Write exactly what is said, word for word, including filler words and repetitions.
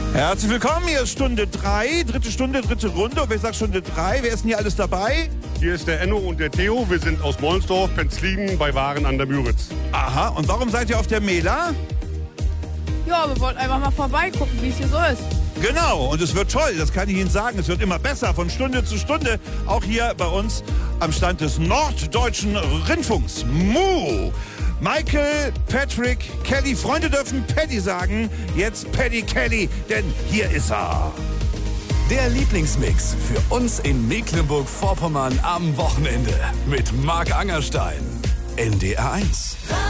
Herzlich willkommen, hier ist Stunde drei, dritte Stunde, dritte Runde. Und wer sagt Stunde drei? Wer ist denn hier alles dabei? Hier ist der Enno und der Theo. Wir sind aus Mollnsdorf, Penzlingen bei Waren an der Müritz. Aha, und warum seid ihr auf der Mela? Ja, wir wollten einfach mal vorbeigucken, wie es hier so ist. Genau, und es wird toll, das kann ich Ihnen sagen. Es wird immer besser, von Stunde zu Stunde. Auch hier bei uns am Stand des Norddeutschen Rundfunks. Mu! Michael, Patrick, Kelly. Freunde dürfen Paddy sagen. Jetzt Paddy Kelly, denn hier ist er. Der Lieblingsmix für uns in Mecklenburg-Vorpommern am Wochenende mit Marc Angerstein. N D R eins.